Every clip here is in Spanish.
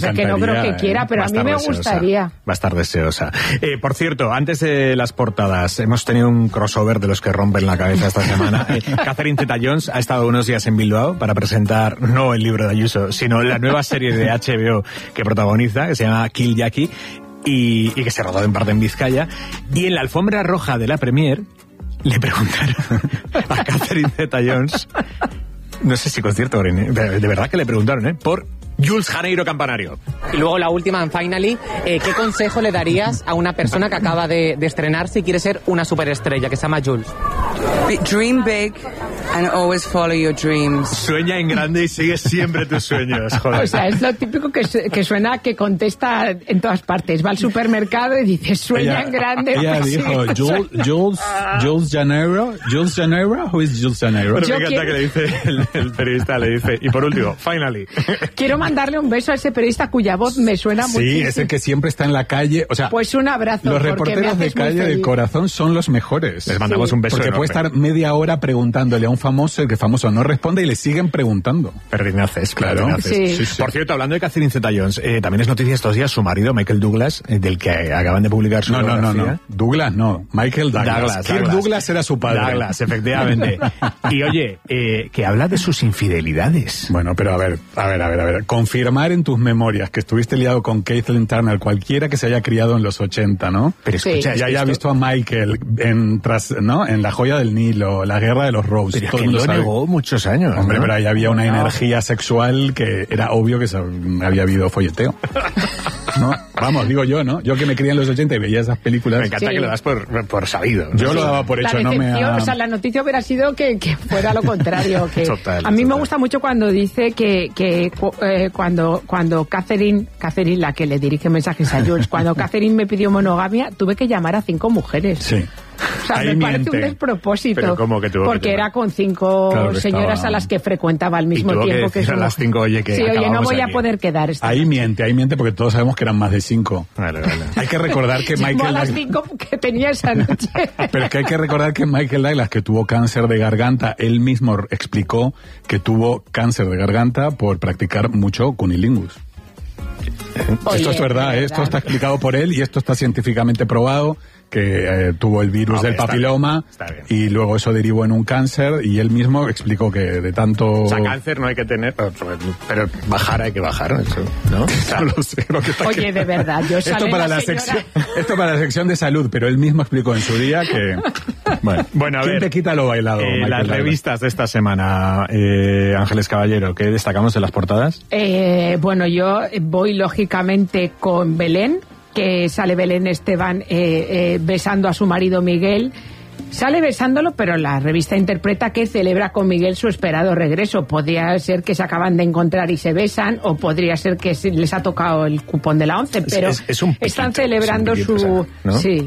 sé, que no creo que quiera, pero a mí me gustaría. Va a estar deseosa. Por cierto, antes de las portadas, hemos tenido un crossover de los que rompen la cabeza esta semana. Catherine Zeta-Jones ha estado unos días en Bilbao para presentar no el libro de Ayuso, sino la nueva serie de HBO que protagoniza, que se llama Kill Jackie, y que se rodó en parte en Vizcaya. Y en la alfombra roja de la premier le preguntaron a Catherine Zeta-Jones, no sé si concierto, de verdad que le preguntaron, por Jules Janeiro Campanario. Y luego la última, en Finally, ¿qué consejo le darías a una persona que acaba de estrenarse y quiere ser una superestrella, que se llama Jules? Dream big and always follow your dreams. Sueña en grande y sigue siempre tus sueños, joder. O sea, es lo típico que suena, que contesta en todas partes. Va al supermercado y dice, sueña en grande. Ella dijo, Jules Janeiro, who is Jules Janeiro? Pero me encanta que le dice el periodista, le dice, y por último, Finally. Quiero mandarle un beso a ese periodista cuya voz me suena muchísimo. Sí, es el que siempre está en la calle, o sea... Pues un abrazo. Los reporteros de calle del corazón son los mejores. Les mandamos un beso porque enorme. puede estar media hora preguntándole a un famoso, el que famoso no responde y le siguen preguntando. Perdinaces, claro. Sí. Por cierto, hablando de Catherine Zeta-Jones, también es noticia estos días su marido, Michael Douglas, del que acaban de publicar su biografía. No. Douglas no. Michael Douglas. Kirk Douglas era su padre. Douglas, efectivamente. Y oye, que habla de sus infidelidades. Bueno, pero a ver. Confirmar en tus memorias que estuviste liado con Caitlyn Turner, cualquiera que se haya criado en los 80, ¿no? Pero escucha, y haya visto a Michael en La joya del Nilo, La guerra de los Rose. Pero todo el mundo lo negó muchos años. Hombre, ¿no? pero ahí había una energía sexual que era obvio que había habido folleteo. ¿No? Vamos, digo yo, ¿no? Yo que me crié en los 80 y veía esas películas. Me encanta que lo das por sabido, ¿no? Yo lo daba por hecho, o sea, la noticia hubiera sido que fuera lo contrario. Que Total. Me gusta mucho cuando dice que cuando Catherine, la que le dirige mensajes a Jules, cuando Catherine me pidió monogamia, tuve que llamar a 5 mujeres. Sí. O sea, ahí me parece miente. un despropósito. Pero ¿cómo que tuvo porque que era con 5 señoras estaba... a las que frecuentaba al mismo y tuvo tiempo que decir a las 5, oye, que sí, oye, no voy aquí. a poder quedar esta Ahí noche. miente porque todos sabemos que eran más de 5. Vale. Hay que recordar que Llamó a las 5 que tenía esa noche. Pero es que hay que recordar que Michael Douglas, que tuvo cáncer de garganta, él mismo explicó que tuvo cáncer de garganta por practicar mucho cunilingus. Oye, esto es verdad, esto está explicado por él y esto está científicamente probado, que tuvo el virus del papiloma está bien. Y luego eso derivó en un cáncer y él mismo explicó que de tanto... O sea, cáncer no hay que tener, pero bajar hay que bajar, eso, ¿no? No lo sé, lo que está Oye, de verdad, yo esto para la sección de salud, pero él mismo explicó en su día que... Bueno, a ¿quién ver, te quita lo bailado? Michael las Douglas? revistas de esta semana, Ángeles Caballero, ¿qué destacamos en las portadas? Bueno, yo voy lógicamente con Belén, que sale Belén Esteban besando a su marido Miguel. Sale besándolo, pero la revista interpreta que celebra con Miguel su esperado regreso. Podría ser que se acaban de encontrar y se besan, o podría ser que les ha tocado el cupón de la 11, pero están celebrando su... ¿no? Sí,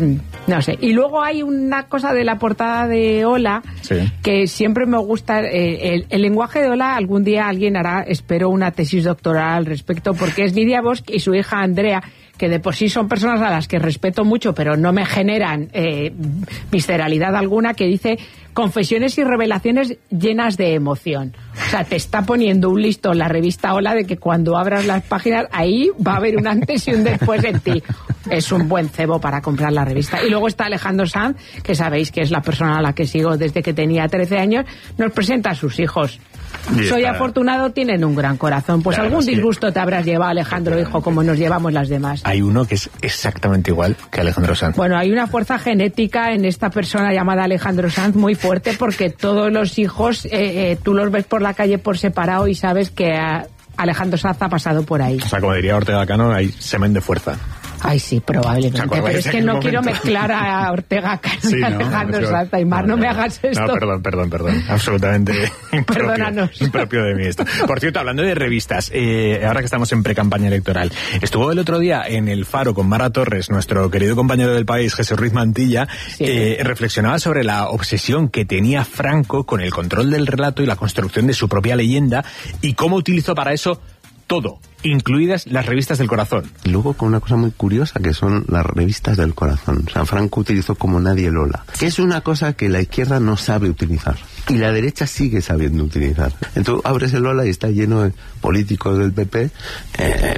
no sé. Y luego hay una cosa de la portada de Hola, que siempre me gusta. El lenguaje de Hola, algún día alguien hará, espero, una tesis doctoral al respecto, porque es Lidia Bosch y su hija Andrea, que de por sí son personas a las que respeto mucho, pero no me generan visceralidad alguna, que dice confesiones y revelaciones llenas de emoción. O sea, te está poniendo un listón la revista Hola de que cuando abras las páginas, ahí va a haber un antes y un después en ti. Es un buen cebo para comprar la revista. Y luego está Alejandro Sanz, que sabéis que es la persona a la que sigo desde que tenía 13 años, nos presenta a sus hijos. Soy afortunado, tienen un gran corazón. Pues claro, algún disgusto te habrás llevado, Alejandro, hijo, como nos llevamos las demás. Hay uno que es exactamente igual que Alejandro Sanz. Bueno, hay una fuerza genética en esta persona llamada Alejandro Sanz muy fuerte, porque todos los hijos, tú los ves por la calle por separado y sabes que Alejandro Sanz ha pasado por ahí. O sea, como diría Ortega Cano, hay semen de fuerza. Ay, sí, probablemente. Pero es que no quiero mezclar a Ortega Cano y Alejandro Sanz. Aymar, no me hagas esto. No, perdón. Absolutamente Perdónanos. Impropio de mí esto. Por cierto, hablando de revistas, ahora que estamos en pre-campaña electoral, estuvo el otro día en El Faro con Mara Torres, nuestro querido compañero del País, Jesús Ruiz Mantilla, reflexionaba sobre la obsesión que tenía Franco con el control del relato y la construcción de su propia leyenda y cómo utilizó para eso todo, incluidas las revistas del corazón. Y luego con una cosa muy curiosa, que son las revistas del corazón. O sea, Franco utilizó como nadie Lola, que es una cosa que la izquierda no sabe utilizar y la derecha sigue sabiendo utilizar. Entonces abres el Lola y está lleno de políticos del PP